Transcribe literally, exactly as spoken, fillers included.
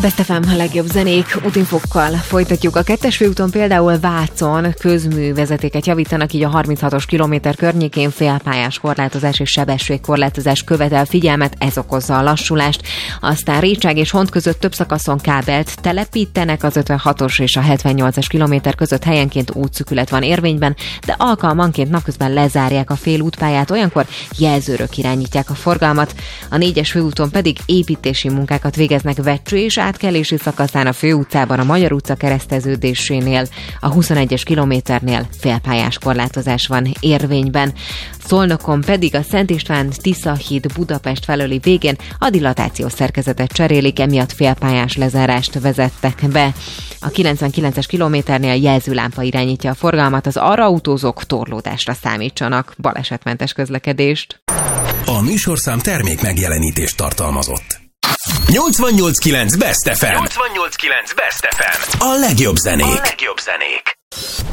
Best ef em, a legjobb zenék, útinfokkal folytatjuk. A kettes főúton például Vácon közművezetéket javítanak, így a harminchatos kilométer környékén félpályás korlátozás és sebességkorlátozás követel figyelmet, ez okozza a lassulást. Aztán Récság és Hont között több szakaszon kábelt telepítenek, az ötvenhatos és a hetvennyolcas kilométer között helyenként útszűkület van érvényben, de alkalmanként napközben lezárják a félútpályát, olyankor jelzőrök irányítják a forgalmat. A négyes főúton pedig építési munkákat végeznek Vecső és átkelési szakaszán a főutcában, a Magyar utca kereszteződésénél, a huszonegyes kilométernél félpályás korlátozás van érvényben. Szolnokon pedig a Szent István Tisza híd Budapest felőli végén a dilatációs szerkezetet cserélik, emiatt félpályás lezárást vezettek be. A kilencvenkilences kilométernél jelzőlámpa irányítja a forgalmat, az arra autózók torlódásra számítsanak. Balesetmentes közlekedést. A műsorszám termék megjelenítést tartalmazott. nyolcvannyolc kilenc Best ef em. nyolcvannyolc kilenc Best ef em. A legjobb zenék. A legjobb zenék.